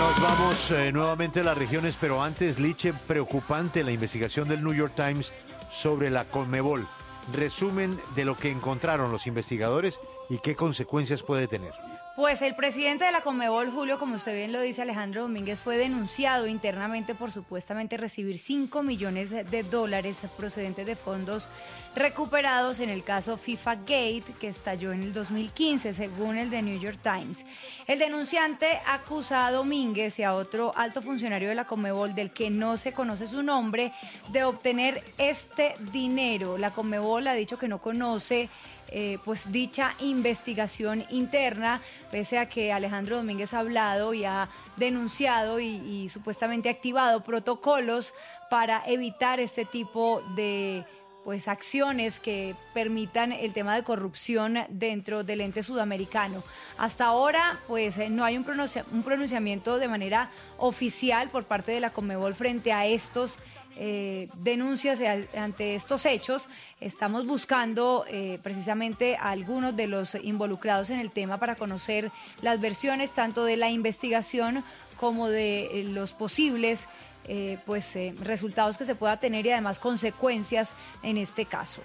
Nos vamos nuevamente a las regiones, pero antes, Liche, preocupante la investigación del New York Times sobre la Conmebol. Resumen de lo que encontraron los investigadores y qué consecuencias puede tener. Pues el presidente de la Conmebol, Julio, como usted bien lo dice, Alejandro Domínguez, fue denunciado internamente por supuestamente recibir $5 millones procedentes de fondos recuperados en el caso FIFA Gate, que estalló en el 2015, según el The New York Times. El denunciante acusa a Domínguez y a otro alto funcionario de la Conmebol, del que no se conoce su nombre, de obtener este dinero. La Conmebol ha dicho que no conoce pues dicha investigación interna, pese a que Alejandro Domínguez ha hablado y ha denunciado y supuestamente activado protocolos para evitar este tipo de pues acciones que permitan el tema de corrupción dentro del ente sudamericano. Hasta ahora, pues no hay un pronunciamiento de manera oficial por parte de la Conmebol frente a estos denuncias ante estos hechos. Estamos buscando precisamente a algunos de los involucrados en el tema para conocer las versiones tanto de la investigación como de los posibles resultados que se pueda tener y además consecuencias en este caso.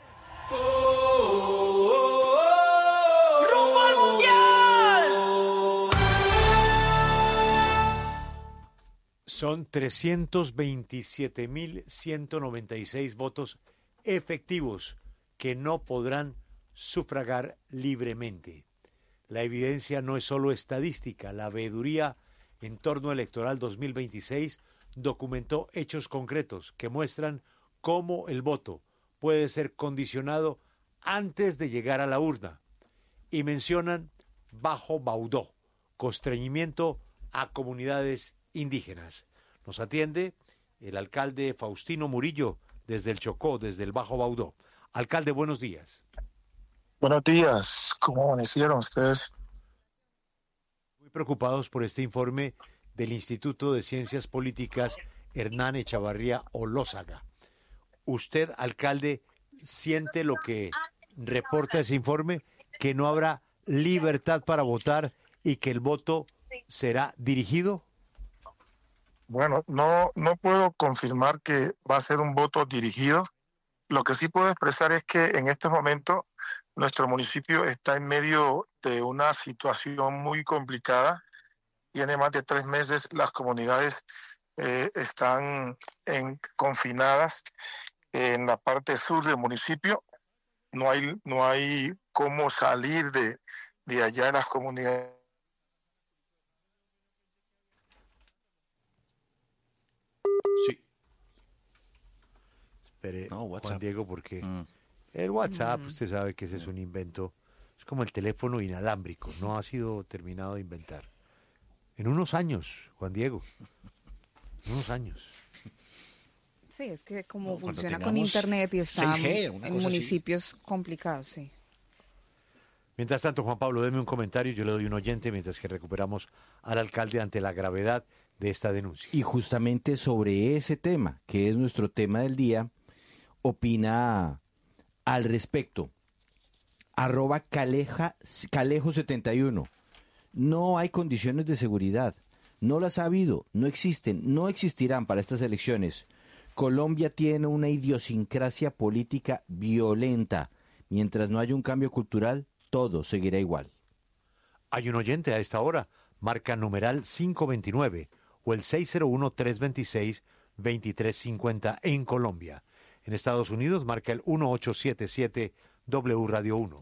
¡Rumbo al Mundial! Son 327.196 votos efectivos que no podrán sufragar libremente. La evidencia no es solo estadística. La Veeduría Entorno Electoral 2026 documentó hechos concretos que muestran cómo el voto puede ser condicionado antes de llegar a la urna. Y mencionan bajo Baudó, constreñimiento a comunidades indígenas. Nos atiende el alcalde Faustino Murillo desde el Chocó, desde el Bajo Baudó. Alcalde, buenos días. Buenos días, ¿cómo amanecieron ustedes? Muy preocupados por este informe del Instituto de Ciencias Políticas Hernán Echavarría Olózaga. ¿Usted, alcalde, siente lo que reporta ese informe, que no habrá libertad para votar y que el voto será dirigido? Bueno, no puedo confirmar que va a ser un voto dirigido. Lo que sí puedo expresar es que en este momento nuestro municipio está en medio de una situación muy complicada. Tiene más de 3 meses, las comunidades están confinadas en la parte sur del municipio. No hay cómo salir de allá en las comunidades. Sí. Espere, Juan Diego, porque el WhatsApp, usted sabe que ese es un invento. Es como el teléfono inalámbrico, no ha sido terminado de inventar. En unos años, Juan Diego, en unos años. Sí, es que como funciona con internet y está 6G, en municipios complicados, sí. Mientras tanto, Juan Pablo, deme un comentario, yo le doy un oyente mientras que recuperamos al alcalde ante la gravedad de esta denuncia. Y justamente sobre ese tema, que es nuestro tema del día, opina al respecto. @Calejo71. No hay condiciones de seguridad. No las ha habido, no existen, no existirán para estas elecciones. Colombia tiene una idiosincrasia política violenta. Mientras no haya un cambio cultural, todo seguirá igual. Hay un oyente a esta hora, marca numeral 529 o el 601-326-2350 en Colombia. En Estados Unidos marca el 1877 W Radio 1.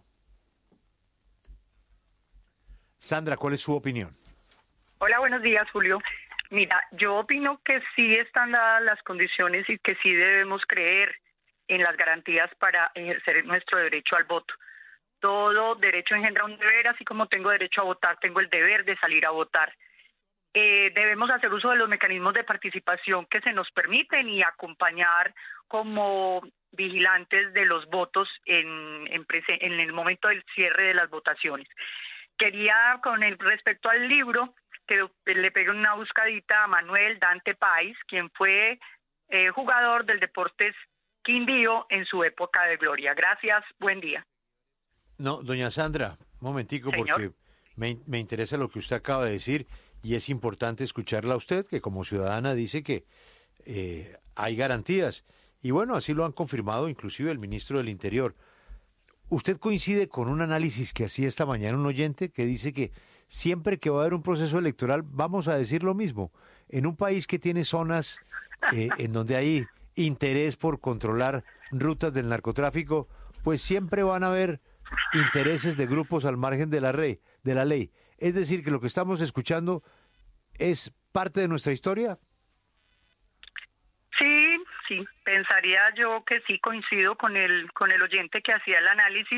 Sandra, ¿cuál es su opinión? Hola, buenos días, Julio. Mira, yo opino que sí están dadas las condiciones y que sí debemos creer en las garantías para ejercer nuestro derecho al voto. Todo derecho engendra un deber, así como tengo derecho a votar, tengo el deber de salir a votar. Debemos hacer uso de los mecanismos de participación que se nos permiten y acompañar como vigilantes de los votos en el momento del cierre de las votaciones. Quería, respecto al libro, que le pegue una buscadita a Manuel Dante Páez, quien fue jugador del Deportes Quindío en su época de gloria. Gracias, buen día. No, doña Sandra, un momentico, Señor. porque me interesa lo que usted acaba de decir y es importante escucharla a usted, que como ciudadana dice que hay garantías. Y bueno, así lo han confirmado inclusive el ministro del Interior. ¿Usted coincide con un análisis que hacía esta mañana un oyente que dice que siempre que va a haber un proceso electoral vamos a decir lo mismo? En un país que tiene zonas en donde hay interés por controlar rutas del narcotráfico, pues siempre van a haber intereses de grupos al margen de la ley. Es decir, que lo que estamos escuchando es parte de nuestra historia. Sí, pensaría yo que sí, coincido con el oyente que hacía el análisis.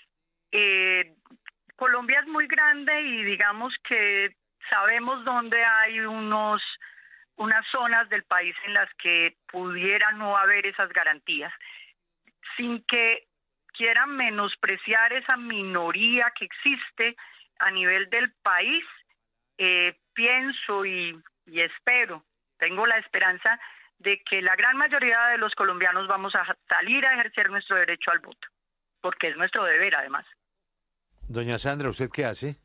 Colombia es muy grande y digamos que sabemos dónde hay unas zonas del país en las que pudiera no haber esas garantías. Sin que quieran menospreciar esa minoría que existe a nivel del país, pienso y espero, tengo la esperanza de que la gran mayoría de los colombianos vamos a salir a ejercer nuestro derecho al voto, porque es nuestro deber además. Doña Sandra, ¿usted qué hace?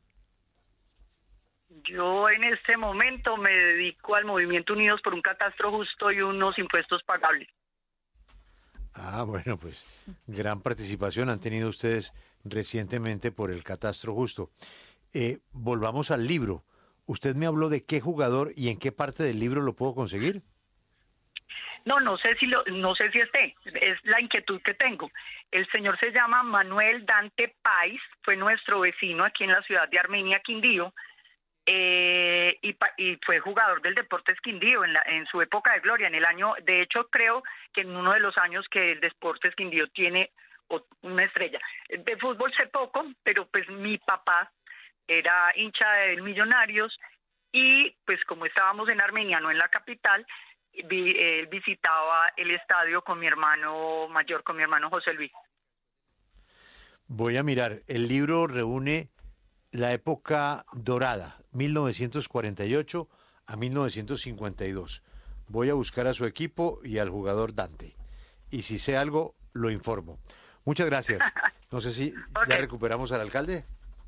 Yo en este momento me dedico al Movimiento Unidos por un Catastro Justo y unos impuestos pagables. Ah, bueno, pues gran participación han tenido ustedes recientemente por el Catastro Justo. Volvamos al libro. Usted me habló de qué jugador y en qué parte del libro lo puedo conseguir. No sé si esté, es la inquietud que tengo. El señor se llama Manuel Dante Páez, fue nuestro vecino aquí en la ciudad de Armenia, Quindío, y fue jugador del Deportes Quindío en su época de gloria, de hecho creo que en uno de los años que el Deportes Quindío tiene una estrella. De fútbol sé poco, pero pues mi papá era hincha de Millonarios y pues como estábamos en Armenia, no en la capital, visitaba el estadio con mi hermano mayor, con mi hermano José Luis. Voy a mirar, el libro reúne la época dorada, 1948 a 1952. Voy a buscar a su equipo y al jugador Dante. Y si sé algo, lo informo. Muchas gracias. No sé si ya recuperamos al alcalde.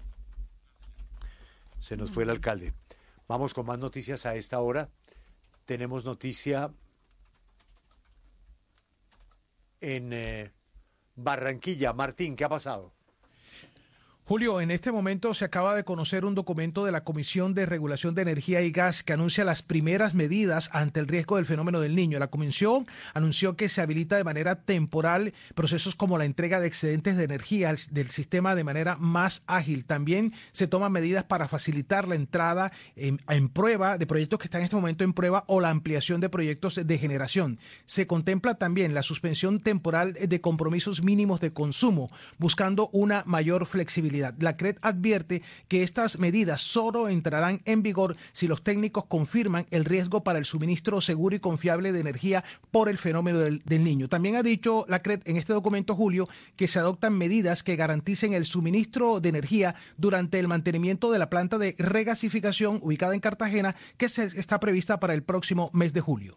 Se nos fue el alcalde. Vamos con más noticias a esta hora. Tenemos noticia en Barranquilla. Martín, ¿qué ha pasado? Julio, en este momento se acaba de conocer un documento de la Comisión de Regulación de Energía y Gas que anuncia las primeras medidas ante el riesgo del fenómeno del Niño. La Comisión anunció que se habilita de manera temporal procesos como la entrega de excedentes de energía del sistema de manera más ágil. También se toman medidas para facilitar la entrada en prueba de proyectos que están en este momento en prueba o la ampliación de proyectos de generación. Se contempla también la suspensión temporal de compromisos mínimos de consumo, buscando una mayor flexibilidad. La CRED advierte que estas medidas solo entrarán en vigor si los técnicos confirman el riesgo para el suministro seguro y confiable de energía por el fenómeno del Niño. También ha dicho la CRED en este documento, Julio, que se adoptan medidas que garanticen el suministro de energía durante el mantenimiento de la planta de regasificación ubicada en Cartagena, que está prevista para el próximo mes de julio.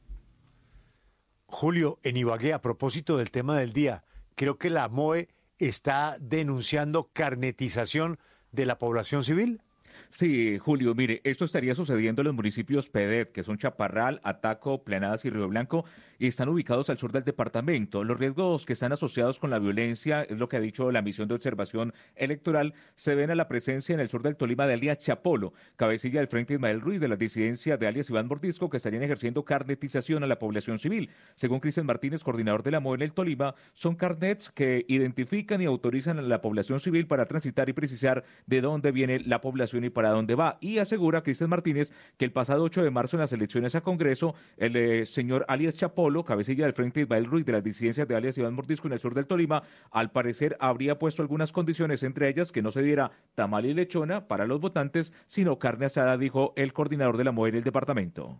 Julio, en Ibagué, a propósito del tema del día, creo que la MOE está denunciando carnetización de la población civil. Sí, Julio, mire, esto estaría sucediendo en los municipios PEDET, que son Chaparral, Ataco, Planadas y Río Blanco, y están ubicados al sur del departamento. Los riesgos que están asociados con la violencia, es lo que ha dicho la misión de observación electoral, se ven a la presencia en el sur del Tolima de alias Chapolo, cabecilla del Frente Ismael Ruiz de la disidencia de alias Iván Mordisco, que estarían ejerciendo carnetización a la población civil. Según Cristian Martínez, coordinador de la MOE en el Tolima, son carnets que identifican y autorizan a la población civil para transitar y precisar de dónde viene la población y para dónde va. Y asegura Cristian Martínez que el pasado 8 de marzo en las elecciones a Congreso, el señor alias Chapolo, cabecilla del Frente Ismael Ruiz de las disidencias de alias Iván Mordisco en el sur del Tolima, al parecer habría puesto algunas condiciones, entre ellas que no se diera tamal y lechona para los votantes, sino carne asada, dijo el coordinador de la MOE en el departamento.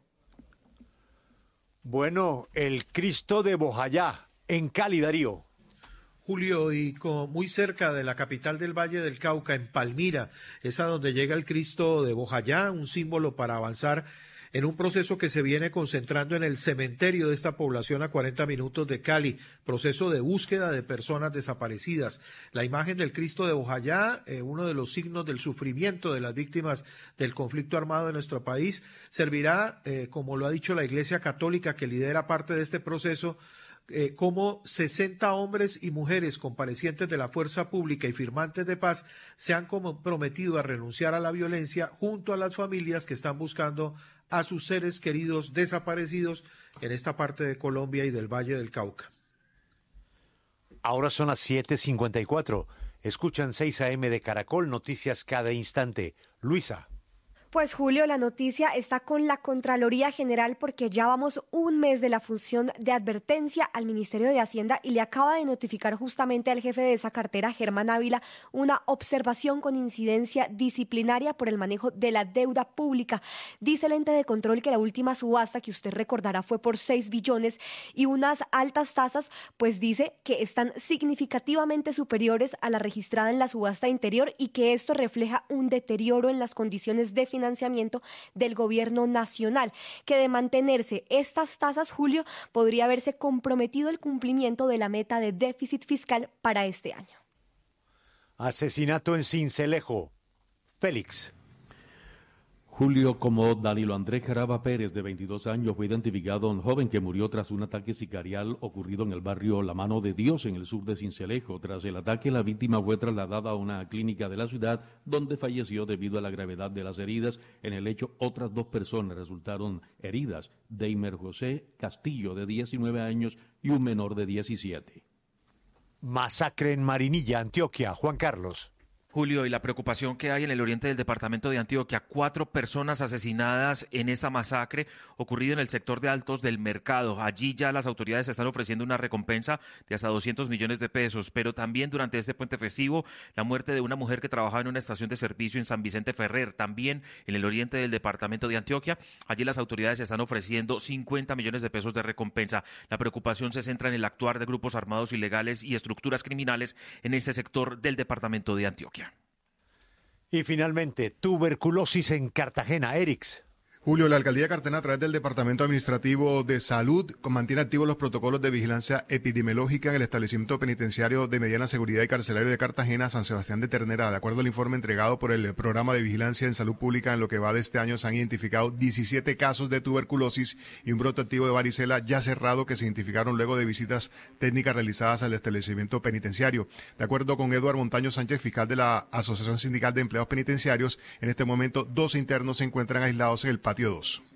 Bueno, el Cristo de Bojayá, en Cali, Darío. Julio, y muy cerca de la capital del Valle del Cauca, en Palmira, es a donde llega el Cristo de Bojayá, un símbolo para avanzar en un proceso que se viene concentrando en el cementerio de esta población a 40 minutos de Cali, proceso de búsqueda de personas desaparecidas. La imagen del Cristo de Bojayá, uno de los signos del sufrimiento de las víctimas del conflicto armado en nuestro país, servirá, como lo ha dicho la Iglesia Católica que lidera parte de este proceso, como 60 hombres y mujeres comparecientes de la fuerza pública y firmantes de paz se han comprometido a renunciar a la violencia junto a las familias que están buscando a sus seres queridos desaparecidos en esta parte de Colombia y del Valle del Cauca. Ahora son las 7:54. Escuchan 6 AM de Caracol, noticias cada instante. Luisa. Pues Julio, la noticia está con la Contraloría General porque ya vamos un mes de la función de advertencia al Ministerio de Hacienda y le acaba de notificar justamente al jefe de esa cartera, Germán Ávila, una observación con incidencia disciplinaria por el manejo de la deuda pública. Dice el ente de control que la última subasta, que usted recordará, fue por 6 billones y unas altas tasas, pues dice que están significativamente superiores a la registrada en la subasta anterior y que esto refleja un deterioro en las condiciones de financiamiento del gobierno nacional, que de mantenerse estas tasas, Julio, podría haberse comprometido el cumplimiento de la meta de déficit fiscal para este año. Asesinato en Sincelejo. Félix. Julio, como Danilo Andrés Jaraba Pérez, de 22 años, fue identificado un joven que murió tras un ataque sicarial ocurrido en el barrio La Mano de Dios, en el sur de Sincelejo. Tras el ataque, la víctima fue trasladada a una clínica de la ciudad, donde falleció debido a la gravedad de las heridas. En el hecho, otras 2 personas resultaron heridas: Deimer José Castillo, de 19 años, y un menor de 17. Masacre en Marinilla, Antioquia. Juan Carlos. Julio, y la preocupación que hay en el oriente del departamento de Antioquia, 4 personas asesinadas en esta masacre ocurrida en el sector de Altos del Mercado. Allí ya las autoridades están ofreciendo una recompensa de hasta 200 millones de pesos, pero también durante este puente festivo, la muerte de una mujer que trabajaba en una estación de servicio en San Vicente Ferrer, también en el oriente del departamento de Antioquia. Allí las autoridades están ofreciendo 50 millones de pesos de recompensa. La preocupación se centra en el actuar de grupos armados ilegales y estructuras criminales en este sector del departamento de Antioquia. Y finalmente, tuberculosis en Cartagena. Erix. Julio, la Alcaldía de Cartagena, a través del Departamento Administrativo de Salud, mantiene activos los protocolos de vigilancia epidemiológica en el establecimiento penitenciario de mediana seguridad y carcelario de Cartagena, San Sebastián de Ternera. De acuerdo al informe entregado por el Programa de Vigilancia en Salud Pública, en lo que va de este año se han identificado 17 casos de tuberculosis y un brote activo de varicela ya cerrado que se identificaron luego de visitas técnicas realizadas al establecimiento penitenciario. De acuerdo con Eduardo Montaño Sánchez, fiscal de la Asociación Sindical de Empleados Penitenciarios, en este momento 2 internos se encuentran aislados en el patio 2.